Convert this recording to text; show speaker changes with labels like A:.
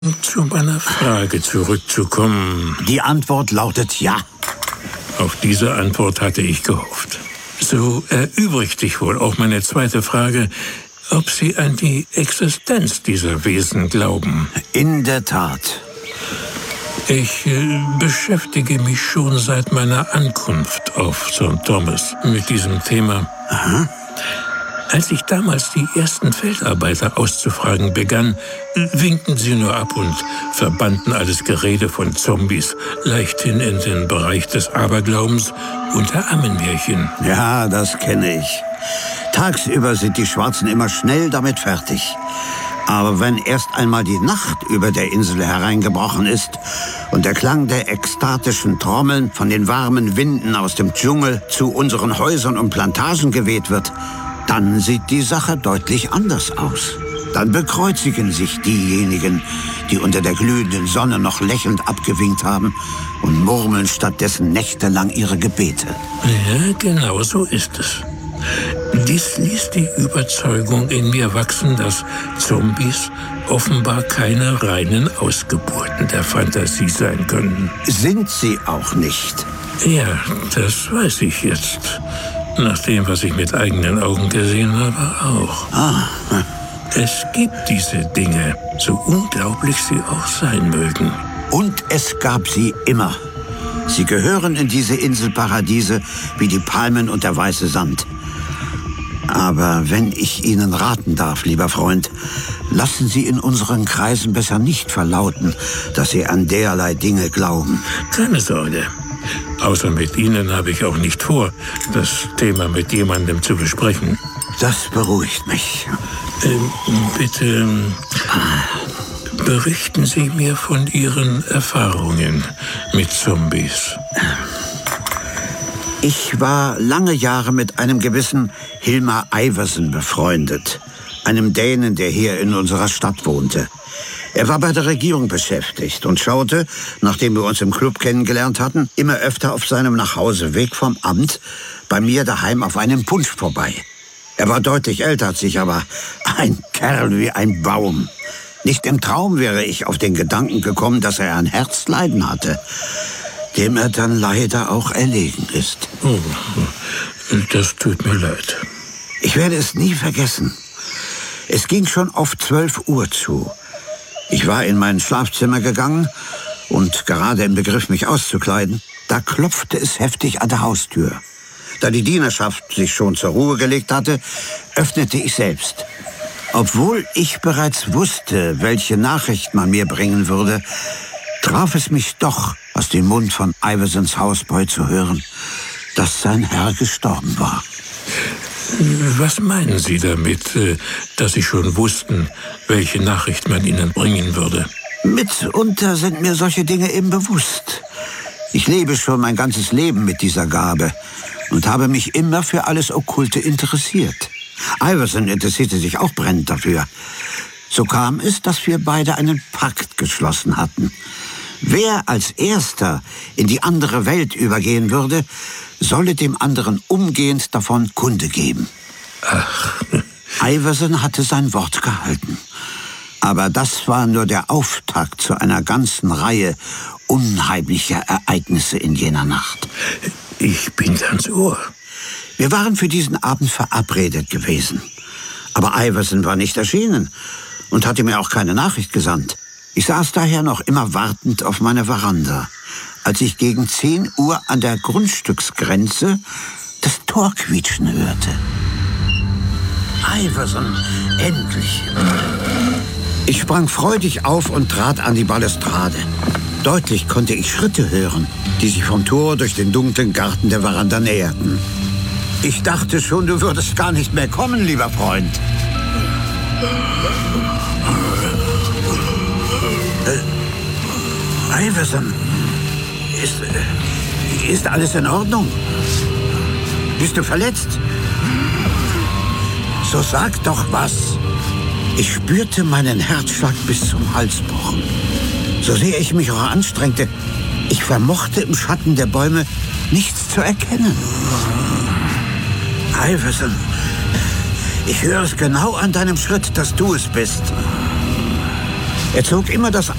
A: Zu meiner Frage zurückzukommen.
B: Die Antwort lautet ja.
A: Auf diese Antwort hatte ich gehofft. So erübrigt sich wohl auch meine zweite Frage, ob Sie an die Existenz dieser Wesen glauben.
B: In der Tat.
A: Ich beschäftige mich schon seit meiner Ankunft auf St. Thomas mit diesem Thema.
B: Aha.
A: Als ich damals die ersten Feldarbeiter auszufragen begann, winkten sie nur ab und verbannten alles Gerede von Zombies leichthin in den Bereich des Aberglaubens unter Ammenmärchen.
B: Ja, das kenne ich. Tagsüber sind die Schwarzen immer schnell damit fertig. Aber wenn erst einmal die Nacht über der Insel hereingebrochen ist und der Klang der ekstatischen Trommeln von den warmen Winden aus dem Dschungel zu unseren Häusern und Plantagen geweht wird, dann sieht die Sache deutlich anders aus. Dann bekreuzigen sich diejenigen, die unter der glühenden Sonne noch lächelnd abgewinkt haben und murmeln stattdessen nächtelang ihre Gebete.
A: Ja, genau so ist es. Dies ließ die Überzeugung in mir wachsen, dass Zombies offenbar keine reinen Ausgeburten der Fantasie sein können.
B: Sind sie auch nicht?
A: Ja, das weiß ich jetzt. Nach dem, was ich mit eigenen Augen gesehen habe, auch. Es gibt diese Dinge, so unglaublich sie auch sein mögen.
B: Und es gab sie immer. Sie gehören in diese Inselparadiese wie die Palmen und der weiße Sand. Aber wenn ich Ihnen raten darf, lieber Freund, lassen Sie in unseren Kreisen besser nicht verlauten, dass Sie an derlei Dinge glauben.
A: Keine Sorge. Außer mit Ihnen habe ich auch nicht vor, das Thema mit jemandem zu besprechen.
B: Das beruhigt mich.
A: Bitte berichten Sie mir von Ihren Erfahrungen mit Zombies.
B: Ich war lange Jahre mit einem gewissen Hilmar Iversen befreundet, einem Dänen, der hier in unserer Stadt wohnte. Er war bei der Regierung beschäftigt und schaute, nachdem wir uns im Club kennengelernt hatten, immer öfter auf seinem Nachhauseweg vom Amt bei mir daheim auf einem Punsch vorbei. Er war deutlich älter als ich, aber ein Kerl wie ein Baum. Nicht im Traum wäre ich auf den Gedanken gekommen, dass er ein Herzleiden hatte, dem er dann leider auch erlegen ist.
A: Oh, das tut mir leid.
B: Ich werde es nie vergessen. Es ging schon auf 12 Uhr zu. Ich war in mein Schlafzimmer gegangen und gerade im Begriff, mich auszukleiden. Da klopfte es heftig an der Haustür. Da die Dienerschaft sich schon zur Ruhe gelegt hatte, öffnete ich selbst. Obwohl ich bereits wusste, welche Nachricht man mir bringen würde, traf es mich doch, aus dem Mund von Iversens Hausboy zu hören, dass sein Herr gestorben war.
A: Was meinen Sie damit, dass Sie schon wussten, welche Nachricht man Ihnen bringen würde?
B: Mitunter sind mir solche Dinge eben bewusst. Ich lebe schon mein ganzes Leben mit dieser Gabe und habe mich immer für alles Okkulte interessiert. Iversen interessierte sich auch brennend dafür. So kam es, dass wir beide einen Pakt geschlossen hatten. Wer als Erster in die andere Welt übergehen würde, solle dem anderen umgehend davon Kunde geben.
A: Ach.
B: Iversen hatte sein Wort gehalten. Aber das war nur der Auftakt zu einer ganzen Reihe unheimlicher Ereignisse in jener Nacht.
A: Ich bin ganz Ohr.
B: Wir waren für diesen Abend verabredet gewesen. Aber Iversen war nicht erschienen und hatte mir auch keine Nachricht gesandt. Ich saß daher noch immer wartend auf meiner Veranda, als ich gegen 10 Uhr an der Grundstücksgrenze das Tor quietschen hörte. Iversen, endlich! Ich sprang freudig auf und trat an die Balustrade. Deutlich konnte ich Schritte hören, die sich vom Tor durch den dunklen Garten der Veranda näherten. Ich dachte schon, du würdest gar nicht mehr kommen, lieber Freund. Iversen, ist alles in Ordnung? Bist du verletzt? So sag doch was. Ich spürte meinen Herzschlag bis zum Hals pochen. So sehr ich mich auch anstrengte, ich vermochte im Schatten der Bäume nichts zu erkennen. Iversen, ich höre es genau an deinem Schritt, dass du es bist. Er zog immer das